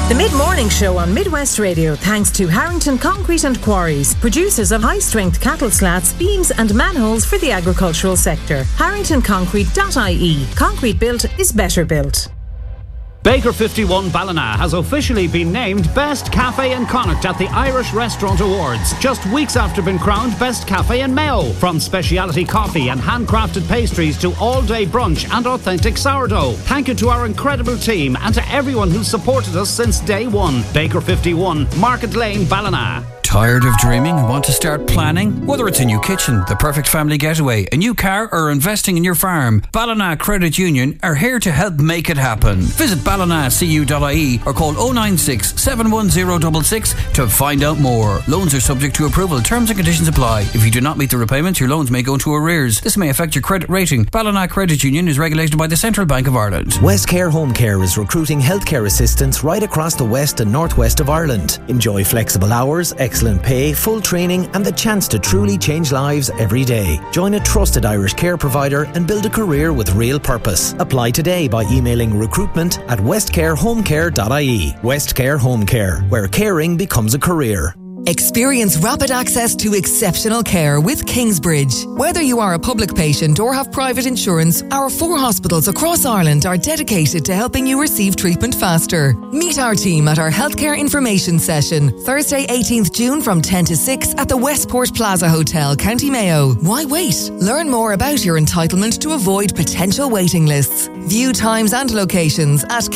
The Mid-Morning Show on Midwest Radio, thanks to Harrington Concrete and Quarries, producers of high-strength cattle slats, beams and manholes for the agricultural sector. HarringtonConcrete.ie. Concrete built is better built. Baker 51 Ballina has officially been named Best Cafe in Connacht at the Irish Restaurant Awards, just weeks after being crowned Best Cafe in Mayo. From speciality coffee and handcrafted pastries to all-day brunch and authentic sourdough. Thank you to our incredible team and to everyone who's supported us since day one. Baker 51, Market Lane, Ballina. Tired of dreaming and want to start planning? Whether it's a new kitchen, the perfect family getaway, a new car or investing in your farm, Ballina Credit Union are here to help make it happen. Visit ballinacu.ie or call 096 710 66 to find out more. Loans are subject to approval. Terms and conditions apply. If you do not meet the repayments, your loans may go into arrears. This may affect your credit rating. Ballina Credit Union is regulated by the Central Bank of Ireland. Westcare Home Care is recruiting healthcare assistants right across the west and northwest of Ireland. Enjoy flexible hours, excellent pay, full training and the chance to truly change lives every day. Join a trusted Irish care provider and build a career with real purpose. Apply today by emailing recruitment@westcarehomecare.ie. Westcare Home Care, where caring becomes a career. Experience rapid access to exceptional care with Kingsbridge. Whether you are a public patient or have private insurance, our 4 hospitals across Ireland are dedicated to helping you receive treatment faster. Meet our team at our healthcare information session, Thursday 18th June from 10 to 6 at the Westport Plaza Hotel, County Mayo. Why wait? Learn more about your entitlement to avoid potential waiting lists. View times and locations at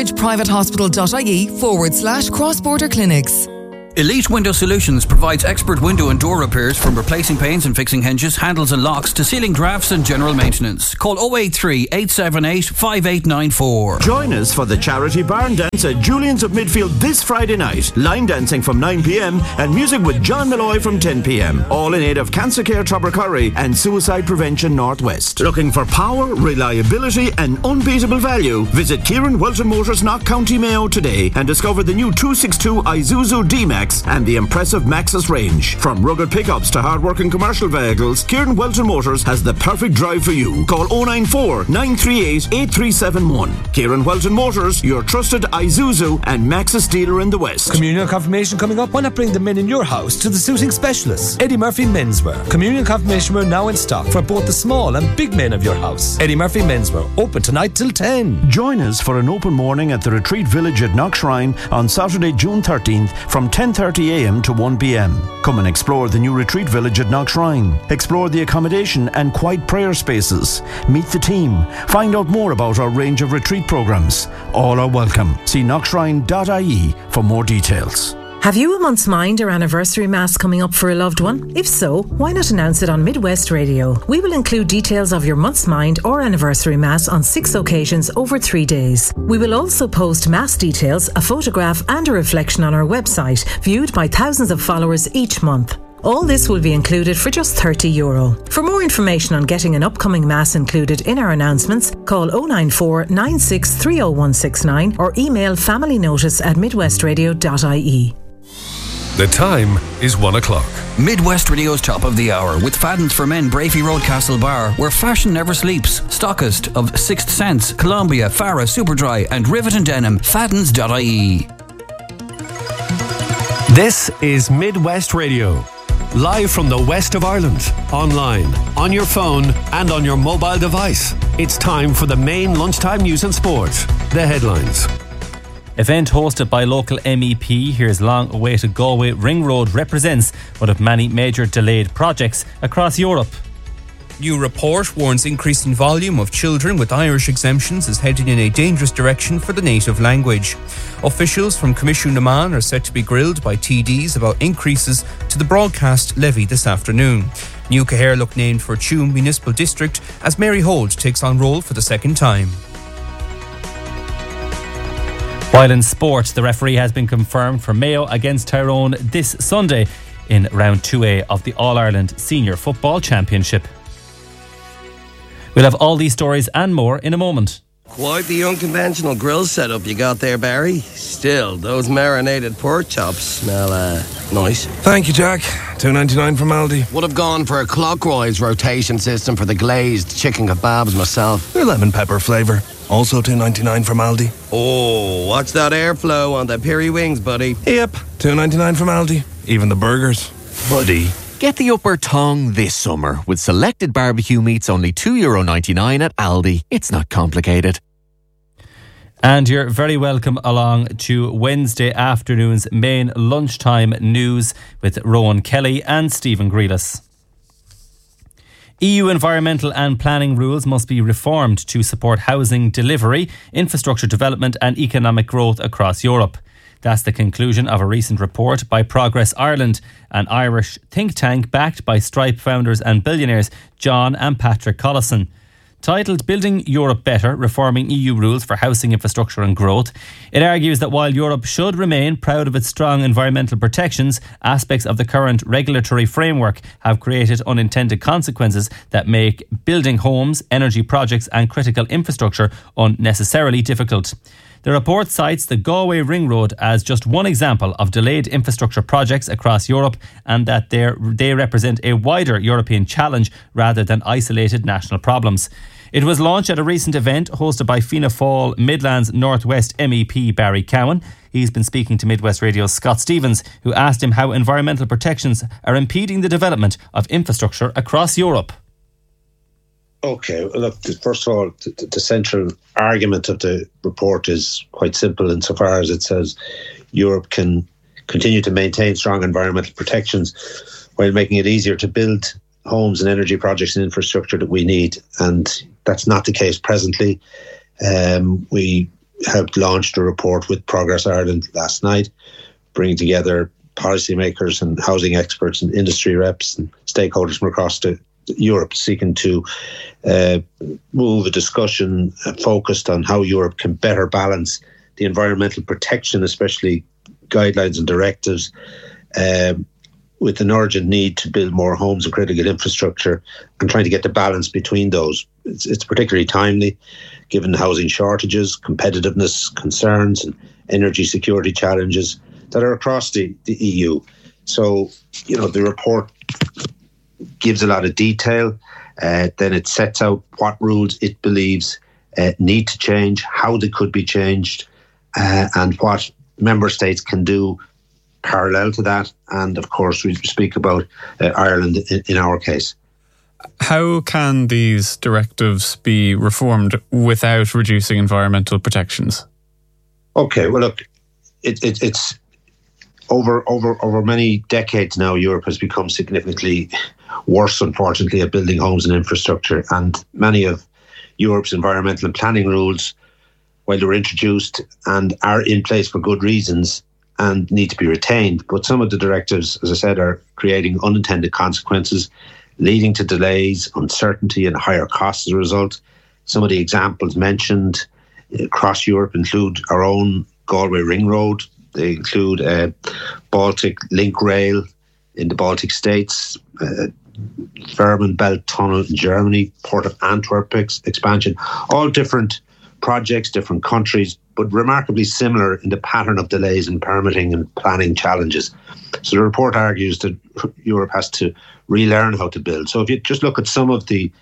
kingsbridgeprivatehospital.ie/cross-border clinics. Elite Window Solutions provides expert window and door repairs, from replacing panes and fixing hinges, handles and locks to sealing drafts and general maintenance. Call 083 878 5894. Join us for the charity barn dance at Julian's of Midfield this Friday night. Line dancing from 9 p.m. and music with John Malloy from 10 p.m. All in aid of Cancer Care Tubbercurry and Suicide Prevention Northwest. Looking for power, reliability and unbeatable value? Visit Kieran Welton Motors, Knock County Mayo today and discover the new 262 Isuzu D-Max and the impressive Maxus range. From rugged pickups to hard-working commercial vehicles, Kieran Welton Motors has the perfect drive for you. Call 094 938 8371. Kieran Welton Motors, your trusted Isuzu and Maxus dealer in the West. Communion confirmation coming up. Why not bring the men in your house to the suiting specialists? Eddie Murphy Menswear. Communion confirmation wear now in stock for both the small and big men of your house. Eddie Murphy Menswear, open tonight till 10. Join us for an open morning at the Retreat Village at Knockshrine on Saturday, June 13th from 10:30am to 1pm. Come and explore the new Retreat Village at Knockshrine. Explore the accommodation and quiet prayer spaces. Meet the team. Find out more about our range of retreat programs. All are welcome. See knockshrine.ie for more details. Have you a month's mind or anniversary mass coming up for a loved one? If so, why not announce it on Midwest Radio? We will include details of your month's mind or anniversary mass on 6 occasions over 3 days. We will also post mass details, a photograph and a reflection on our website, viewed by thousands of followers each month. All this will be included for just €30. For more information on getting an upcoming mass included in our announcements, call 094 96 30169 or email familynotice@midwestradio.ie. The time is 1 o'clock. Midwest Radio's Top of the Hour with Fadden's for Men, Brafey Road, Castle Bar, where fashion never sleeps. Stockist of Sixth Sense, Columbia, Farah, Superdry and Rivet and Denim. Faddens.ie. This is Midwest Radio. Live from the west of Ireland. Online, on your phone and on your mobile device. It's time for the main lunchtime news and sport. The headlines. Event hosted by local MEP. Here's long-awaited Galway Ring Road represents one of many major delayed projects across Europe. New report warns increasing volume of children with Irish exemptions is heading in a dangerous direction for the native language. Officials from Commission Naman are set to be grilled by TDs about increases to the broadcast levy this afternoon. New Caherlock named for Tuam Municipal District as Mary Holt takes on role for the second time. While in sport, the referee has been confirmed for Mayo against Tyrone this Sunday in round 2A of the All-Ireland Senior Football Championship. We'll have all these stories and more in a moment. Quite the unconventional grill setup you got there, Barry. Still, those marinated pork chops smell nice. Thank you, Jack. $2.99 from Aldi. Would have gone for a clockwise rotation system for the glazed chicken kebabs myself. They're lemon pepper flavour. Also $2.99 from Aldi. Oh, watch that airflow on the Piri wings, buddy. Yep, $2.99 from Aldi. Even the burgers. Buddy. Get the upper tongue this summer with selected barbecue meats only €2.99 at Aldi. It's not complicated. And you're very welcome along to Wednesday afternoon's main lunchtime news with Rowan Kelly and Stephen Grealis. EU environmental and planning rules must be reformed to support housing delivery, infrastructure development and economic growth across Europe. That's the conclusion of a recent report by Progress Ireland, an Irish think tank backed by Stripe founders and billionaires John and Patrick Collison. Titled Building Europe Better, Reforming EU Rules for Housing Infrastructure and Growth, it argues that while Europe should remain proud of its strong environmental protections, aspects of the current regulatory framework have created unintended consequences that make building homes, energy projects and critical infrastructure unnecessarily difficult. The report cites the Galway Ring Road as just one example of delayed infrastructure projects across Europe and that they represent a wider European challenge rather than isolated national problems. It was launched at a recent event hosted by Fianna Fáil Midlands North West MEP Barry Cowan. He's been speaking to Midwest Radio's Scott Stevens, who asked him how environmental protections are impeding the development of infrastructure across Europe. Okay, look, first of all, the central argument of the report is quite simple insofar as it says Europe can continue to maintain strong environmental protections while making it easier to build homes and energy projects and infrastructure that we need. And that's not the case presently. We have launched a report with Progress Ireland last night, bringing together policymakers and housing experts and industry reps and stakeholders from across Europe, seeking to move a discussion focused on how Europe can better balance the environmental protection, especially guidelines and directives, with an urgent need to build more homes and critical infrastructure, and trying to get the balance between those. It's particularly timely given housing shortages, competitiveness concerns and energy security challenges that are across the EU. So, the report gives a lot of detail. Then it sets out what rules it believes need to change, how they could be changed, and what member states can do parallel to that. And of course, we speak about Ireland in our case. How can these directives be reformed without reducing environmental protections? Okay, well, look, it's over many decades now, Europe has become significantly worse, unfortunately, at building homes and infrastructure. And many of Europe's environmental and planning rules, while they were introduced and are in place for good reasons and need to be retained, but some of the directives, as I said, are creating unintended consequences, leading to delays, uncertainty and higher costs as a result. Some of the examples mentioned across Europe include our own Galway Ring Road. They include Baltic Link Rail in the Baltic states, Fehmarn Belt Tunnel in Germany, Port of Antwerp expansion, all different projects, different countries, but remarkably similar in the pattern of delays in permitting and planning challenges. So the report argues that Europe has to relearn how to build. So if you just look at some of the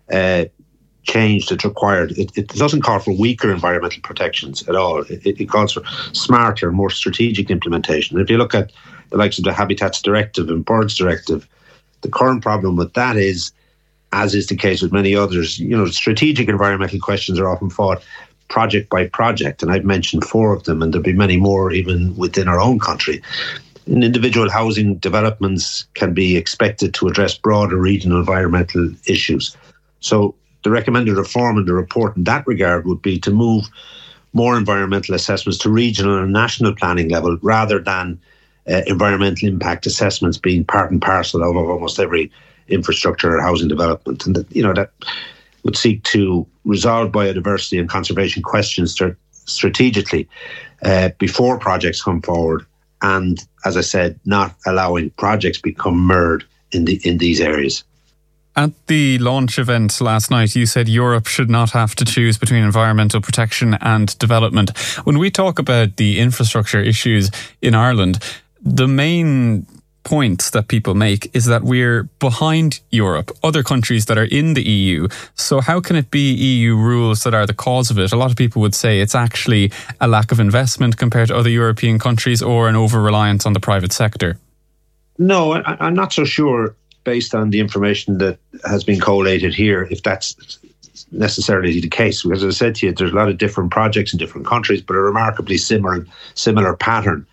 change that's required, it doesn't call for weaker environmental protections at all. It calls for smarter, more strategic implementation. If you look at the likes of the Habitats Directive and Birds Directive, the current problem with that is, as is the case with many others, strategic environmental questions are often fought project by project, and I've mentioned 4 of them, and there'll be many more even within our own country. And individual housing developments can be expected to address broader regional environmental issues. So the recommended reform in the report in that regard would be to move more environmental assessments to regional and national planning level rather than environmental impact assessments being part and parcel of almost every infrastructure or housing development. And that would seek to resolve biodiversity and conservation questions strategically before projects come forward, and, as I said, not allowing projects become mired in these areas. At the launch event last night, you said Europe should not have to choose between environmental protection and development. When we talk about the infrastructure issues in Ireland, the main point that people make is that we're behind Europe, other countries that are in the EU. So how can it be EU rules that are the cause of it? A lot of people would say it's actually a lack of investment compared to other European countries or an over-reliance on the private sector. No, I'm not so sure, based on the information that has been collated here, if that's necessarily the case. Because as I said to you, there's a lot of different projects in different countries, but a remarkably similar pattern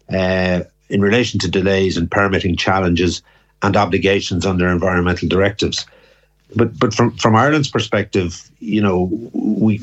in relation to delays and permitting challenges and obligations under environmental directives. But from Ireland's perspective, you know, we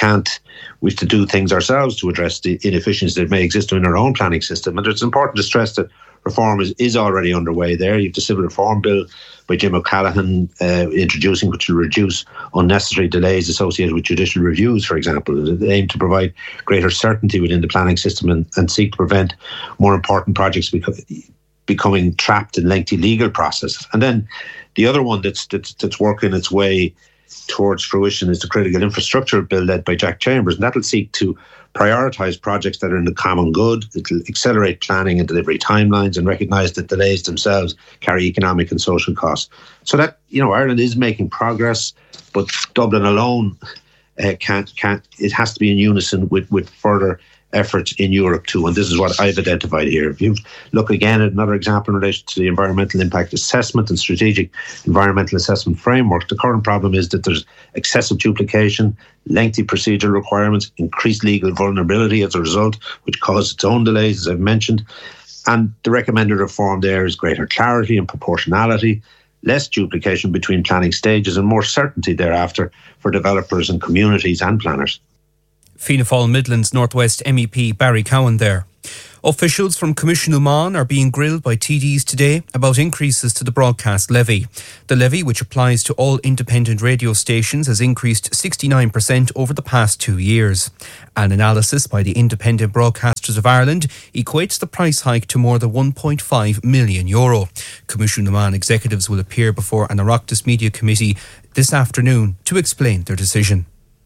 have to do things ourselves to address the inefficiencies that may exist in our own planning system. And it's important to stress that reform is already underway there. You have the Civil Reform Bill by Jim O'Callaghan introducing, which will reduce unnecessary delays associated with judicial reviews, for example. They aim to provide greater certainty within the planning system and seek to prevent more important projects becoming trapped in lengthy legal processes. And then the other one that's working its way towards fruition is the Critical Infrastructure Bill led by Jack Chambers, and that'll seek to prioritise projects that are in the common good. It'll accelerate planning and delivery timelines and recognise that delays themselves carry economic and social costs. So that, you know, Ireland is making progress, but Dublin alone can't. It has to be in unison with further efforts in Europe too, and this is what I've identified here. If you look again at another example in relation to the environmental impact assessment and strategic environmental assessment framework, the current problem is that there's excessive duplication, lengthy procedural requirements, increased legal vulnerability as a result, which causes its own delays, as I've mentioned. And the recommended reform there is greater clarity and proportionality, less duplication between planning stages, and more certainty thereafter for developers and communities and planners. Fianna Fáil Midlands North West MEP Barry Cowan there. Officials from Commission Uman are being grilled by TDs today about increases to the broadcast levy. The levy, which applies to all independent radio stations, has increased 69% over the past 2 years. An analysis by the Independent Broadcasters of Ireland equates the price hike to more than €1.5 million. Commission Uman executives will appear before an Oireachtas Media Committee this afternoon to explain their decision.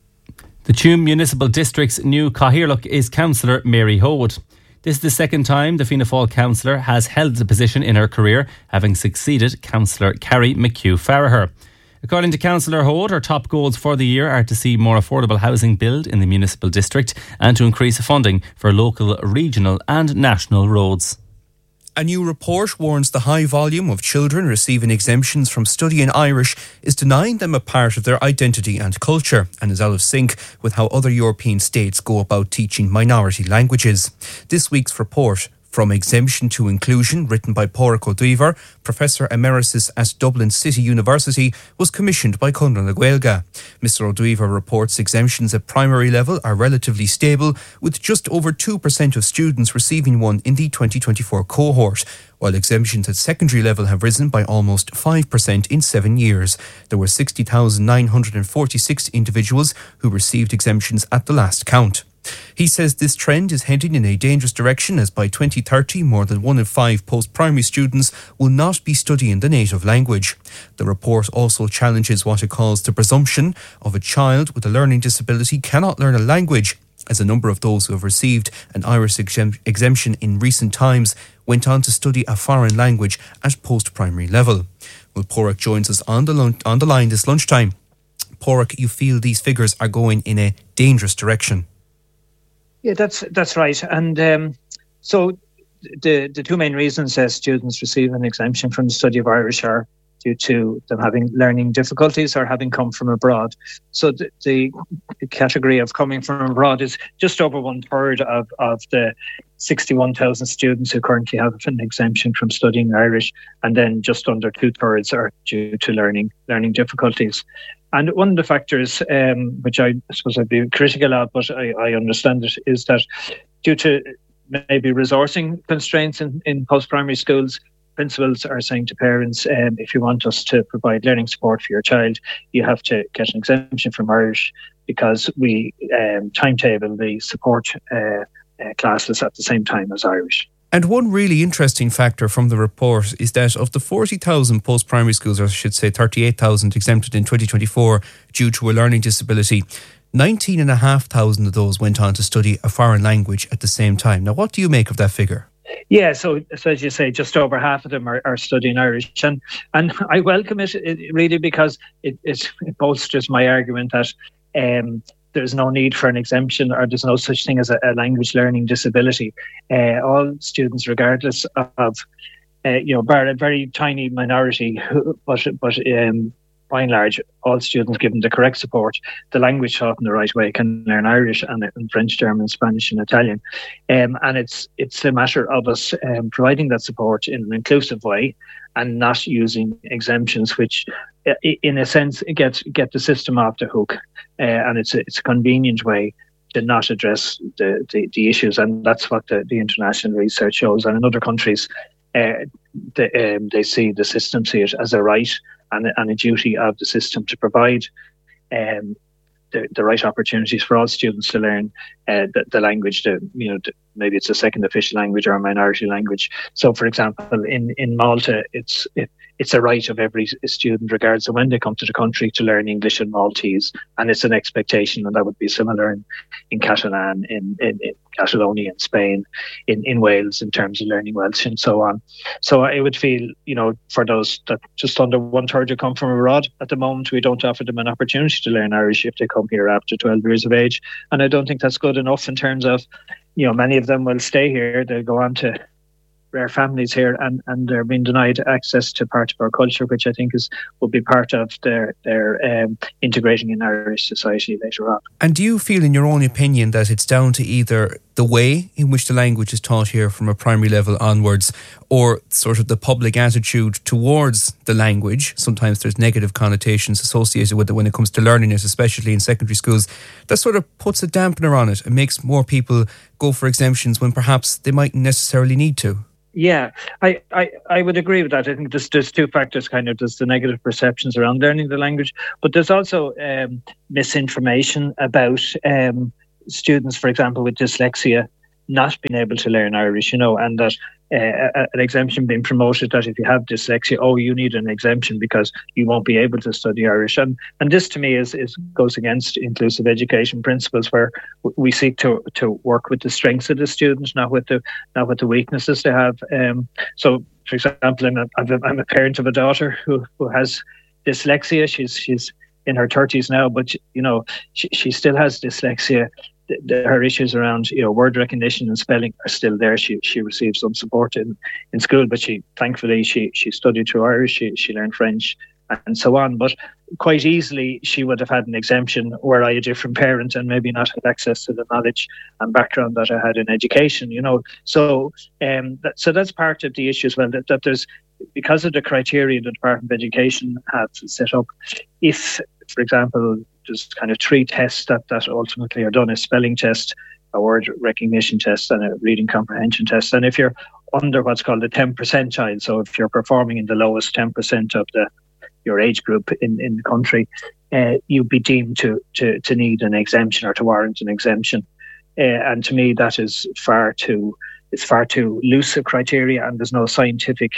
The Tuam Municipal District's new Cathaoirleach is Councillor Mary Hode. This is the second time the Fianna Fáil councillor has held the position in her career, having succeeded Councillor Carrie McHugh-Farragher. According to Councillor Hode, her top goals for the year are to see more affordable housing built in the municipal district and to increase funding for local, regional and national roads. A new report warns the high volume of children receiving exemptions from studying Irish is denying them a part of their identity and culture and is out of sync with how other European states go about teaching minority languages. This week's report, From Exemption to Inclusion, written by Pádraig Ó Tuíogar, Professor Emeritus at Dublin City University, was commissioned by Conradh na Gaeilge. Mr Ó Tuíogar reports exemptions at primary level are relatively stable, with just over 2% of students receiving one in the 2024 cohort, while exemptions at secondary level have risen by almost 5% in 7 years. There were 60,946 individuals who received exemptions at the last count. He says this trend is heading in a dangerous direction, as by 2030 more than 1 in 5 post-primary students will not be studying the native language. The report also challenges what it calls the presumption of a child with a learning disability cannot learn a language, as a number of those who have received an Irish exemption in recent times went on to study a foreign language at post-primary level. Well, Pádraig joins us on the line this lunchtime. Pádraig, you feel these figures are going in a dangerous direction? Yeah, that's right. And so the two main reasons students receive an exemption from the study of Irish are due to them having learning difficulties or having come from abroad. So the category of coming from abroad is just over 1/3 of the 61,000 students who currently have an exemption from studying Irish, and then just under 2/3 are due to learning difficulties. And one of the factors, which I suppose I'd be critical of, but I understand it, is that due to maybe resourcing constraints in post-primary schools, principals are saying to parents, if you want us to provide learning support for your child, you have to get an exemption from Irish, because we timetable the support classes at the same time as Irish. And one really interesting factor from the report is that of the 40,000 post-primary schools, or I should say 38,000 exempted in 2024 due to a learning disability, 19,500 of those went on to study a foreign language at the same time. Now, what do you make of that figure? Yeah, so as you say, just over half of them are studying Irish, and I welcome it really, because it bolsters my argument that there's no need for an exemption, or there's no such thing as a language learning disability. All students, regardless of bar a very tiny minority, but by and large, all students given the correct support, the language taught in the right way, can learn Irish and French, German, Spanish and Italian. And it's a matter of us providing that support in an inclusive way and not using exemptions, which in a sense get the system off the hook. And it's a convenient way to not address the issues. And that's what the international research shows. And in other countries, they see the system, see it as a right and a duty of the system to provide the right opportunities for all students to learn the language. Maybe it's a second official language or a minority language. So, for example, in Malta, it's a right of every student, regardless of when they come to the country, to learn English and Maltese, and it's an expectation, and that would be similar in Catalan, in Catalonia, in Spain, in Wales, in terms of learning Welsh and so on. So I would feel, for those that just under 1/3 who come from abroad, at the moment we don't offer them an opportunity to learn Irish if they come here after 12 years of age, and I don't think that's good enough in terms of, many of them will stay here, they'll go on to rare families here, and they're being denied access to part of our culture, which I think will be part of their integrating in Irish society later on. And do you feel, in your own opinion, that it's down to either the way in which the language is taught here from a primary level onwards, or sort of the public attitude towards the language? Sometimes there's negative connotations associated with it when it comes to learning it, especially in secondary schools, that sort of puts a dampener on it and makes more people go for exemptions when perhaps they mightn't necessarily need to. Yeah, I would agree with that. I think there's two factors, there's the negative perceptions around learning the language, but there's also misinformation about students, for example, with dyslexia, not being able to learn Irish, and that an exemption being promoted, that if you have dyslexia, you need an exemption because you won't be able to study Irish. And this to me goes against inclusive education principles, where we seek to work with the strengths of the students, not with the weaknesses they have. So, for example, I'm a parent of a daughter who has dyslexia. She's in her 30s now, but she still has dyslexia. Her issues around word recognition and spelling are still there. She received some support in school, but thankfully she studied through Irish. She learned French and so on. But quite easily she would have had an exemption were I a different parent and maybe not had access to the knowledge and background that I had in education. So that's part of the issue as well. That there's, because of the criteria the Department of Education have set up, if, for example, there's kind of 3 tests that ultimately are done: a spelling test, a word recognition test, and a reading comprehension test. And if you're under what's called the 10th percentile, so if you're performing in the lowest 10% of your age group in the country, you'd be deemed to need an exemption or to warrant an exemption. And to me, that is far too loose a criteria, and there's no scientific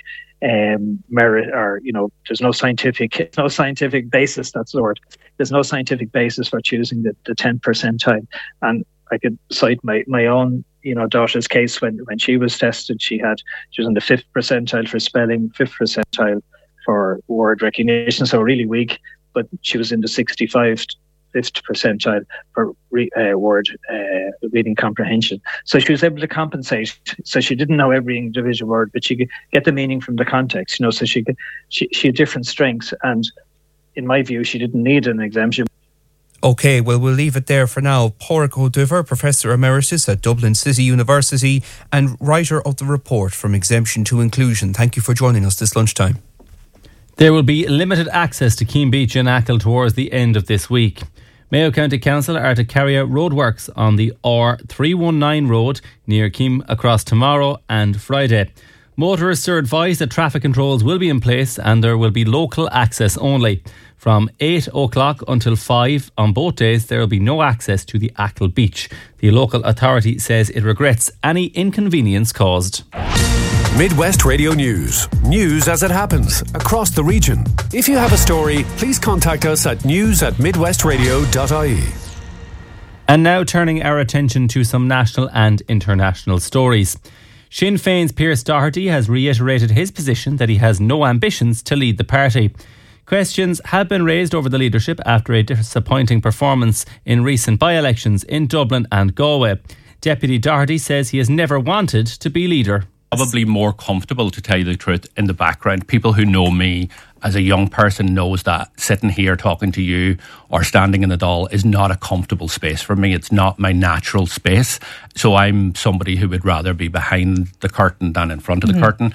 merit, or there's no scientific basis. That's the word. There's no scientific basis for choosing the 10th percentile. And I could cite my own daughter's case when she was tested. She was in the 5th percentile for spelling, 5th percentile for word recognition, so really weak. But she was in the 65th percentile for word reading comprehension. So she was able to compensate. So she didn't know every individual word, but she could get the meaning from the context. So she had different strengths, and in my view, she didn't need an exemption. Okay, well, we'll leave it there for now. Pádraig Ó Doimhar, Professor Emeritus at Dublin City University and writer of the report From Exemption to Inclusion. Thank you for joining us this lunchtime. There will be limited access to Keene Beach in Achill towards the end of this week. Mayo County Council are to carry out roadworks on the R319 road near Keene across tomorrow and Friday. Motorists are advised that traffic controls will be in place and there will be local access only. From 8 o'clock until 5 on both days, there will be no access to the Achill Beach. The local authority says it regrets any inconvenience caused. Midwest Radio News. News as it happens across the region. If you have a story, please contact us at news@midwestradio.ie. And now turning our attention to some national and international stories. Sinn Féin's Pierce Doherty has reiterated his position that he has no ambitions to lead the party. Questions have been raised over the leadership after a disappointing performance in recent by-elections in Dublin and Galway. Deputy Doherty says he has never wanted to be leader. Probably more comfortable, to tell you the truth, in the background. People who know me as a young person knows that sitting here talking to you or standing in the Dáil is not a comfortable space for me. It's not my natural space. So I'm somebody who would rather be behind the curtain than in front of the curtain.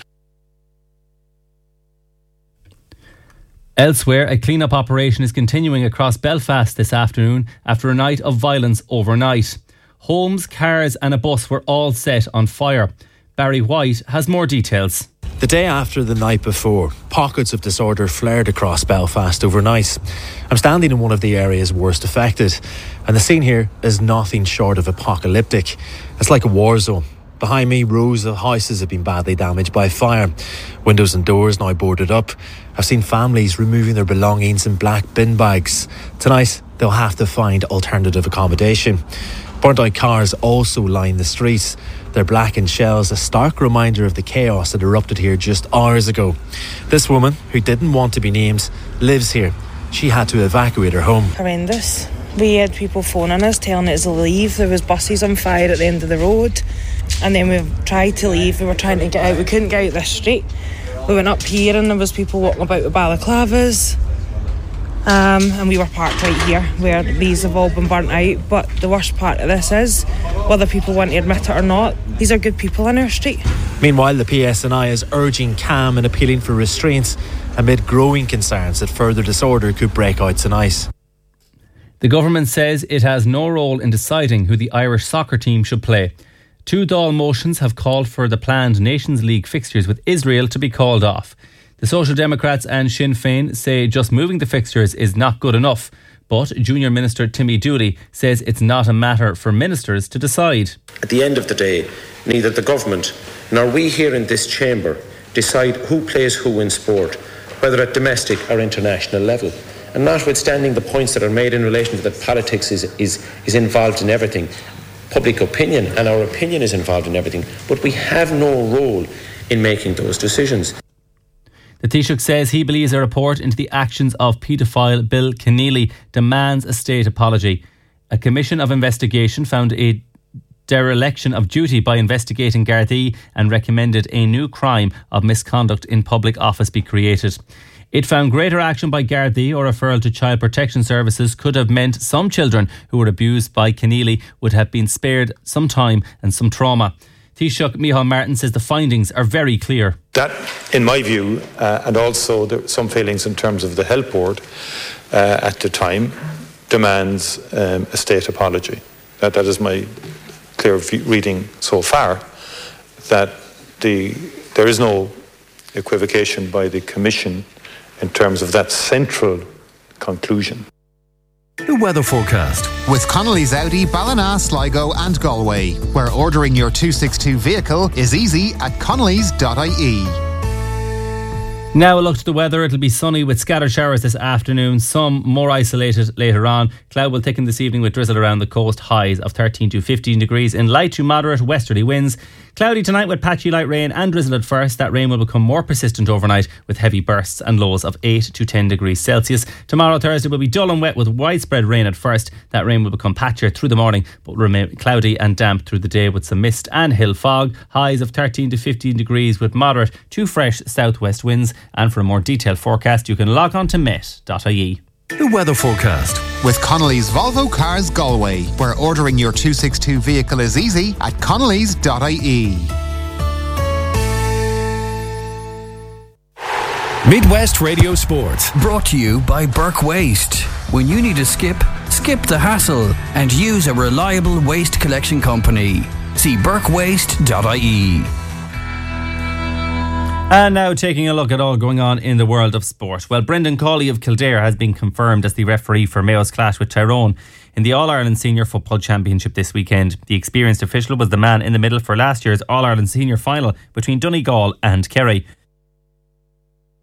Elsewhere, a clean-up operation is continuing across Belfast this afternoon after a night of violence overnight. Homes, cars and a bus were all set on fire. Barry White has more details. The day after the night before, pockets of disorder flared across Belfast overnight. I'm standing in one of the areas worst affected, and the scene here is nothing short of apocalyptic. It's like a war zone. Behind me, rows of houses have been badly damaged by fire. Windows and doors now boarded up. I've seen families removing their belongings in black bin bags. Tonight, they'll have to find alternative accommodation. Burnt out cars also line the streets. Their blackened shells, a stark reminder of the chaos that erupted here just hours ago. This woman, who didn't want to be named, lives here. She had to evacuate her home. Horrendous. We had people phoning us, telling us to leave. There was buses on fire at the end of the road. And then we tried to leave. We were trying to get out. We couldn't get out the street. We went up here and there was people walking about with balaclavas. And we were parked right here where these have all been burnt out. But the worst part of this is, whether people want to admit it or not, these are good people in our street. Meanwhile, the PSNI is urging calm and appealing for restraints amid growing concerns that further disorder could break out tonight. The government says it has no role in deciding who the Irish soccer team should play. 2 Dáil motions have called for the planned Nations League fixtures with Israel to be called off. The Social Democrats and Sinn Féin say just moving the fixtures is not good enough. But Junior Minister Timmy Dooley says it's not a matter for ministers to decide. At the end of the day, neither the government nor we here in this chamber decide who plays who in sport, whether at domestic or international level. And notwithstanding the points that are made in relation to that politics is involved in everything, public opinion and our opinion is involved in everything, but we have no role in making those decisions. The Taoiseach says he believes a report into the actions of paedophile Bill Keneally demands a state apology. A commission of investigation found a dereliction of duty by investigating Gardaí and recommended a new crime of misconduct in public office be created. It found greater action by Gardaí or referral to Child Protection Services could have meant some children who were abused by Keneally would have been spared some time and some trauma. Taoiseach Micheál Martin says the findings are very clear. That, in my view, and also some failings in terms of the Health Board at the time, demands a state apology. That is my clear reading so far, that there is no equivocation by the Commission in terms of that central conclusion. The weather forecast with Connolly's Audi, Ballina, Sligo and Galway, where ordering your 262 vehicle is easy at connolly's.ie. Now a look to the weather. It'll be sunny with scattered showers this afternoon, some more isolated later on. Cloud will thicken this evening with drizzle around the coast, highs of 13 to 15 degrees in light to moderate westerly winds. Cloudy tonight with patchy light rain and drizzle at first. That rain will become more persistent overnight with heavy bursts and lows of 8 to 10 degrees Celsius. Tomorrow, Thursday, will be dull and wet with widespread rain at first. That rain will become patchier through the morning but remain cloudy and damp through the day with some mist and hill fog. Highs of 13 to 15 degrees with moderate to fresh southwest winds. And for a more detailed forecast, you can log on to met.ie. The weather forecast with Connolly's Volvo Cars Galway, where ordering your 262 vehicle is easy at connolly's.ie. Midwest Radio Sport. Brought to you by Burke Waste. When you need a skip the hassle and use a reliable waste collection company. See burkewaste.ie. And now taking a look at all going on in the world of sport. Well, Brendan Cawley of Kildare has been confirmed as the referee for Mayo's clash with Tyrone in the All-Ireland Senior Football Championship this weekend. The experienced official was the man in the middle for last year's All-Ireland Senior final between Donegal and Kerry.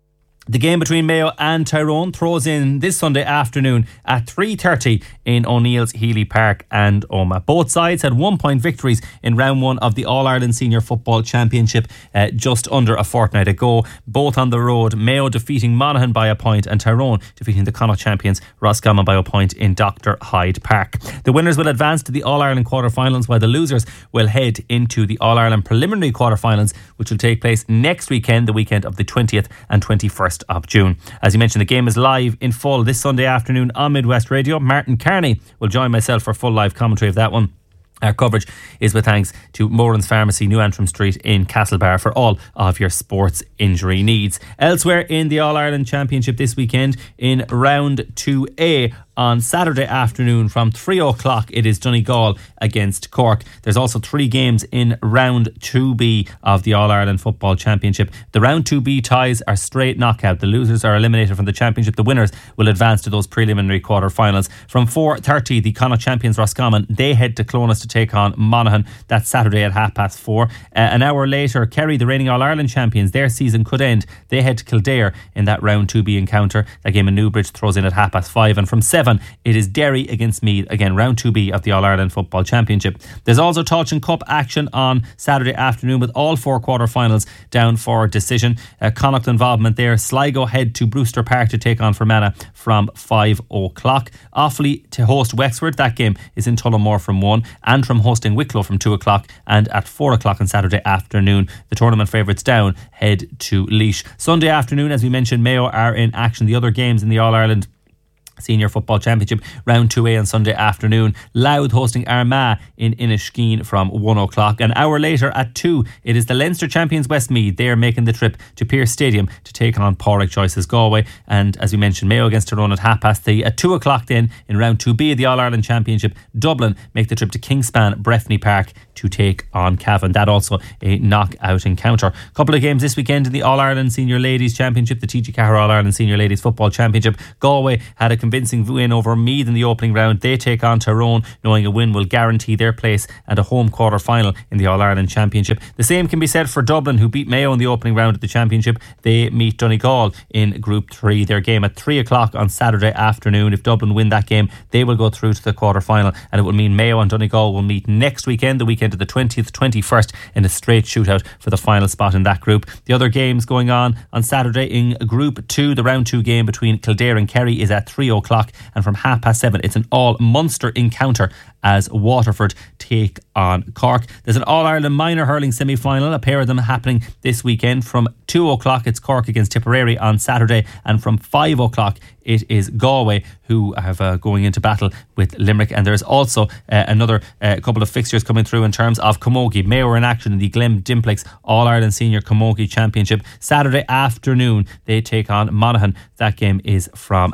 The game between Mayo and Tyrone throws in this Sunday afternoon at 3:30 in O'Neill's Healy Park and Omagh. Both sides had 1-point victories in round 1 of the All-Ireland Senior Football Championship just under a fortnight ago. Both on the road, Mayo defeating Monaghan by a point and Tyrone defeating the Connacht champions Roscommon by a point in Dr. Hyde Park. The winners will advance to the All-Ireland quarter-finals, while the losers will head into the All-Ireland preliminary quarter-finals, which will take place next weekend, the weekend of the 20th and 21st of June. As you mentioned, the game is live in full this Sunday afternoon on Midwest Radio. Martin Carney will join myself for full live commentary of that one. Our coverage is with thanks to Moran's Pharmacy, New Antrim Street in Castlebar, for all of your sports injury needs. Elsewhere in the All-Ireland Championship this weekend, in round 2A, on Saturday afternoon from 3 o'clock, it is Donegal against Cork. There's also 3 games in round 2B of the All-Ireland Football Championship. The round 2B ties are straight knockout. The losers are eliminated from the championship. The winners will advance to those preliminary quarter-finals. From 4:30, the Connacht champions Roscommon, they head to Clones to take on Monaghan. That's Saturday at 4:30. An hour later, Kerry, the reigning All-Ireland champions, their season could end. They head to Kildare in that round 2B encounter. That game in Newbridge throws in at 5:30. And from 7, it is Derry against Meath, again round 2B of the All-Ireland Football Championship. There's also Tailteann Cup action on Saturday afternoon with all 4 quarter-finals down for decision. Connacht involvement there. Sligo head to Brewster Park to take on Fermanagh from 5 o'clock. Offaly to host Wexford. That game is in Tullamore from 1. Antrim hosting Wicklow from 2 o'clock, and at 4 o'clock on Saturday afternoon, the tournament favourites down head to Laois. Sunday afternoon, as we mentioned, Mayo are in action. The other games in the All-Ireland Senior Football Championship, round 2A on Sunday afternoon. Louth hosting Armagh in Inniskeen from 1 o'clock. An hour later at 2, it is the Leinster champions Westmeath. They are making the trip to Pearse Stadium to take on Pádraig Choice's Galway. And as we mentioned, Mayo against Tyrone at 3:30. At 2 o'clock then, in round 2B of the All-Ireland Championship, Dublin make the trip to Kingspan Breffni Park to take on Cavan. That also a knockout encounter. Couple of games this weekend in the All-Ireland Senior Ladies Championship, the TG Ceathair All-Ireland Senior Ladies Football Championship. Galway had a convincing win over Meath in the opening round. They take on Tyrone, knowing a win will guarantee their place and a home quarter final in the All-Ireland Championship. The same can be said for Dublin, who beat Mayo in the opening round of the Championship. They meet Donegal in Group 3. Their game at 3 o'clock on Saturday afternoon. If Dublin win that game, they will go through to the quarter final, and it will mean Mayo and Donegal will meet next weekend, the weekend of the 20th, 21st, in a straight shootout for the final spot in that group. The other games going on Saturday in Group 2, the round 2 game between Kildare and Kerry is at 3 o'clock, and from 7:30 it's an all-Munster encounter as Waterford take on Cork. There's an All-Ireland minor hurling semi-final, a pair of them happening this weekend. From 2 o'clock it's Cork against Tipperary on Saturday, and from 5 o'clock it is Galway who have going into battle with Limerick. And there's also another couple of fixtures coming through in terms of Camogie. Mayo are in action in the Glen Dimplex All-Ireland Senior Camogie Championship. Saturday afternoon they take on Monaghan. That game is from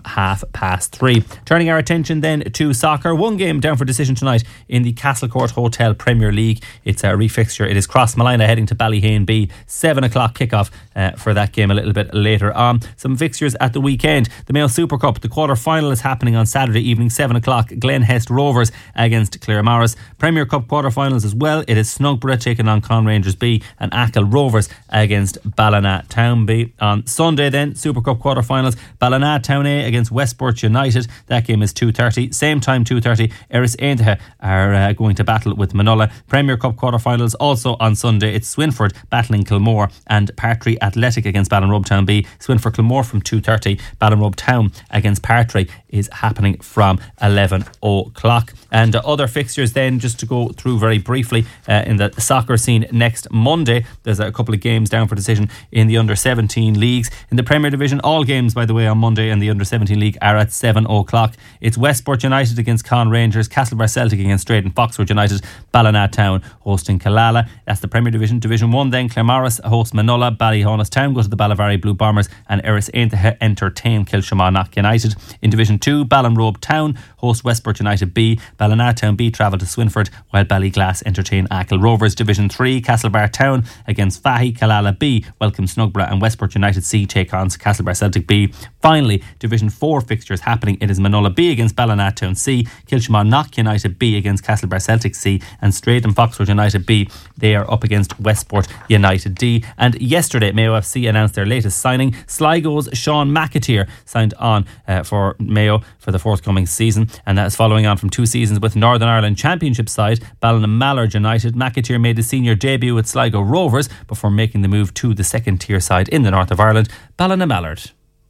3:30. Turning our attention then to soccer. One game down for decision tonight in the Castlecourt Hotel Premier League. It's a refixture. It is Crossmolina heading to Ballyhane B. 7 o'clock kickoff for that game a little bit later on. Some fixtures at the weekend. The Mayo Super Cup, the quarter final is happening on Saturday evening, 7 o'clock. Glenhest Rovers against Claremorris. Premier Cup quarter finals as well. It is Snugborough taking on Con Rangers B, and Achill Rovers against Ballina Town B. On Sunday then, Super Cup quarter finals, Ballina Town A against Westport United. That game is 2:30. Same time, 2:30, Erris Aintaha are going to battle with Manola. Premier Cup quarter finals also on Sunday. It's Swinford battling Kilmore, and Partry Athletic against Ballinrobe Town B. Swinford Kilmore from 2:30. Ballinrobe Town against Partry is happening from 11 o'clock. And other fixtures then, just to go through very briefly, in the soccer scene next Monday, there's a couple of games down for decision in the under-17 leagues. In the Premier Division, all games, by the way, on Monday in the under-17 league are at 7 o'clock. It's Westport United against Con Rangers, Castlebar Celtic against Drayton Foxford United, Ballina Town hosting Killala. That's the Premier Division. Division 1 then, Claremorris hosts Manola, Ballyhonus Town go to the Ballyvary Blue Bombers, and Erris Aintaha entertain Kilshamon Kilmarnock United. In Division 2, Ballinrobe Town host Westport United B. Ballinatown B travel to Swinford, while Ballyglass entertain Achill Rovers. Division 3, Castlebar Town against Fahy. Killala B welcome Snugborough, and Westport United C take on Castlebar Celtic B. Finally, Division 4 fixtures happening. It is Manola B against Ballinatown C, Kilmarnock United B against Castlebar Celtic C, and Straydon Foxford United B. They are up against Westport United D. And yesterday, Mayo FC announced their latest signing. Sligo's Sean McAteer signed on for Mayo for the forthcoming season, and that is following on from 2 seasons with Northern Ireland Championship side Ballina-Mallard United. McAteer made his senior debut with Sligo Rovers before making the move to the second tier side in the north of Ireland, Ballina-Mallard.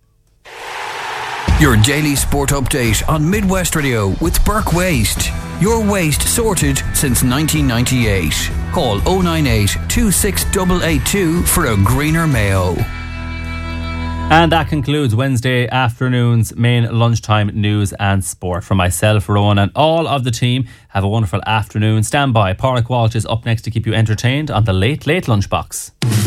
Your daily sport update on Midwest Radio with Burke Waste. Your waste sorted since 1998. Call 098 26882 for a greener Mayo. And that concludes Wednesday afternoon's main lunchtime news and sport. From myself, Rowan, and all of the team, have a wonderful afternoon. Stand by. Pádraig Walsh is up next to keep you entertained on the Late Late Lunchbox.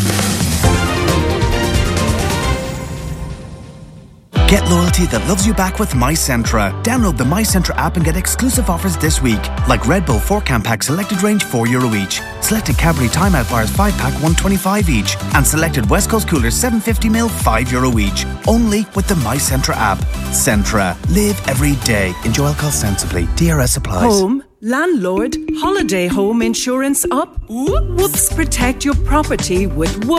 Get loyalty that loves you back with MyCentra. Download the MyCentra app and get exclusive offers this week, like Red Bull 4-can pack selected range €4 each, selected Cadbury Timeout bars 5-pack $1.25 each, and selected West Coast coolers 750ml €5 each. Only with the MyCentra app. Centra. Live every day. Enjoy alcohol sensibly. DRS applies. Home, landlord, holiday home insurance up? Whoops. Protect your property with Whoops.